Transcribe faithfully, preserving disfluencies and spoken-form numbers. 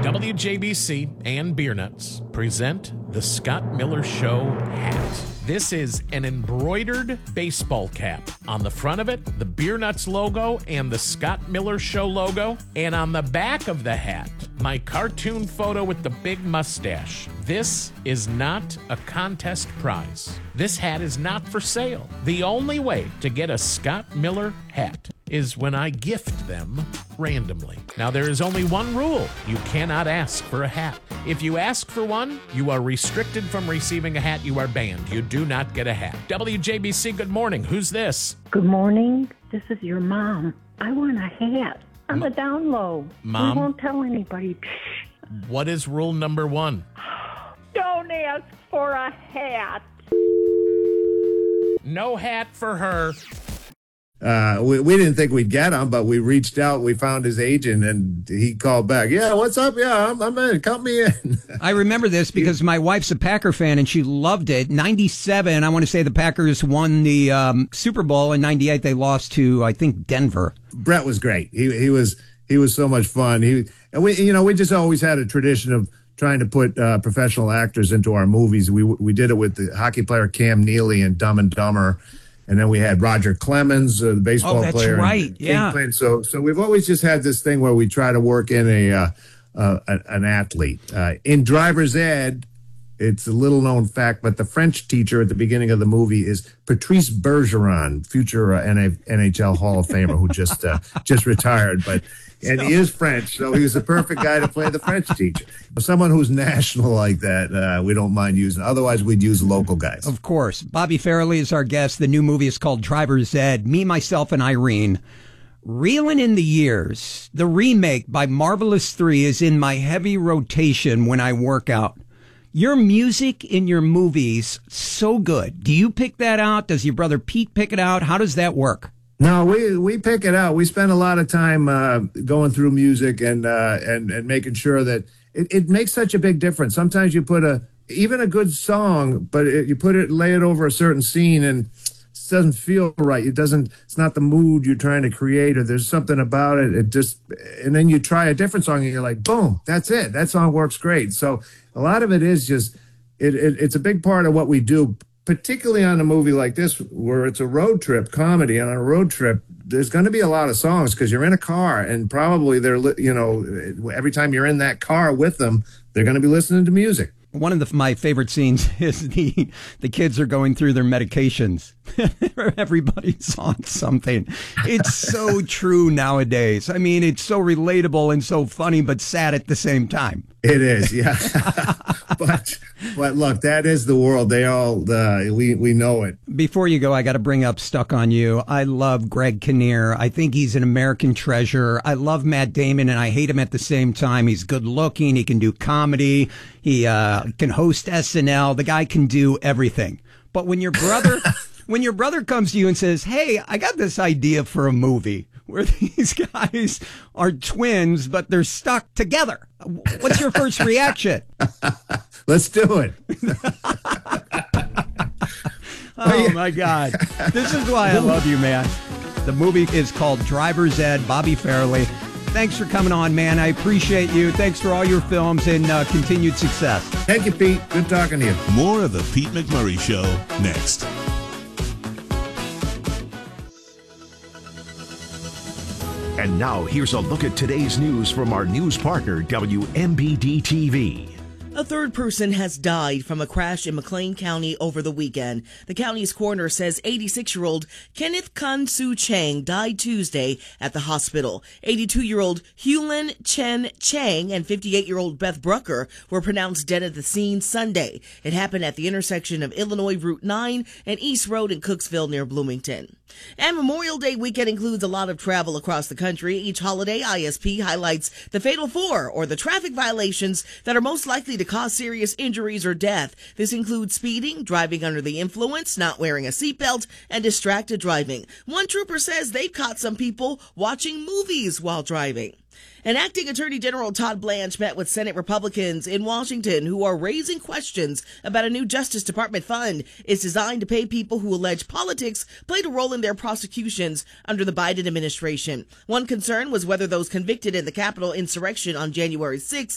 W J B C and Beer Nuts present the Scott Miller Show hat. This is an embroidered baseball cap. On the front of it, the Beer Nuts logo and the Scott Miller Show logo. And on the back of the hat, my cartoon photo with the big mustache. This is not a contest prize. This hat is not for sale. The only way to get a Scott Miller hat is when I gift them randomly. Now, there is only one rule. You cannot ask for a hat. If you ask for one, you are restricted from receiving a hat. You are banned. You do not get a hat. W J B C, good morning. Who's this? Good morning. This is your mom. I want a hat. I'm a down low. Mom? We won't tell anybody. What is rule number one? Don't ask for a hat. No hat for her. Uh, we, we didn't think we'd get him, but we reached out. We found his agent, and he called back. Yeah, what's up? Yeah, I'm, I'm in. Count me in. I remember this because my wife's a Packer fan, and she loved it. ninety-seven, I want to say the Packers won the um, Super Bowl. In ninety-eight, they lost to, I think, Denver. Brett was great. He he was he was so much fun. He and we you know we just always had a tradition of trying to put uh, professional actors into our movies. We we did it with the hockey player Cam Neely in Dumb and Dumber. And then we had Roger Clemens, uh, the baseball oh, that's player. right. Yeah. Kingpin. So, so we've always just had this thing where we try to work in a uh, uh, an athlete. Uh, in Driver's Ed, it's a little known fact, but the French teacher at the beginning of the movie is Patrice Bergeron, future uh, N H L Hall of Famer who just uh, just retired. But and he is French, so he was the perfect guy to play the French teacher. Someone who's national like that, uh, we don't mind using. Otherwise, we'd use local guys. Of course. Bobby Farrelly is our guest. The new movie is called Driver's Ed. Me, Myself, and Irene. Reeling in the Years. The remake by Marvelous three is in my heavy rotation when I work out. Your music in your movies, so good. Do you pick that out? Does your brother Pete pick it out? How does that work? No, we we pick it out. We spend a lot of time uh, going through music and uh, and and making sure that it, it makes such a big difference. Sometimes you put a even a good song, but it, you put it lay it over a certain scene and it doesn't feel right. It doesn't. It's not the mood you're trying to create, or there's something about it. It just and then you try a different song and you're like, boom, that's it. That song works great. So a lot of it is just it, it it's a big part of what we do. Particularly on a movie like this, where it's a road trip comedy, and on a road trip, there's going to be a lot of songs because you're in a car, and probably they're, you know, every time you're in that car with them, they're going to be listening to music. One of the, my favorite scenes is the the kids are going through their medications. Everybody's on something. It's so true nowadays. I mean, it's so relatable and so funny, but sad at the same time. It is, yeah. but but look, that is the world. They all uh, we we know it. Before you go, I got to bring up Stuck on You. I love Greg Kinnear. I think he's an American treasure. I love Matt Damon, and I hate him at the same time. He's good looking. He can do comedy. He uh, can host S N L. The guy can do everything. But when your brother, when your brother comes to you and says, "Hey, I got this idea for a movie where these guys are twins, but they're stuck together," what's your first reaction? Let's do it. Oh, my God. This is why I love you, man. The movie is called Driver's Ed, Bobby Farrelly. Thanks for coming on, man. I appreciate you. Thanks for all your films and uh, continued success. Thank you, Pete. Good talking to you. More of the Pete McMurray Show next. And now, here's a look at today's news from our news partner, W M B D T V. A third person has died from a crash in McLean County over the weekend. The county's coroner says eighty-six-year-old Kenneth Kan-Soo Chang died Tuesday at the hospital. eighty-two-year-old Hulin Chen Chang and fifty-eight-year-old Beth Brucker were pronounced dead at the scene Sunday. It happened at the intersection of Illinois Route nine and East Road in Cooksville near Bloomington. And Memorial Day weekend includes a lot of travel across the country. Each holiday, I S P highlights the Fatal Four, or the traffic violations that are most likely to cause serious injuries or death. This includes speeding, driving under the influence, not wearing a seatbelt, and distracted driving. One trooper says they've caught some people watching movies while driving. And acting Attorney General Todd Blanche met with Senate Republicans in Washington who are raising questions about a new Justice Department fund. It's designed to pay people who allege politics played a role in their prosecutions under the Biden administration. One concern was whether those convicted in the Capitol insurrection on January sixth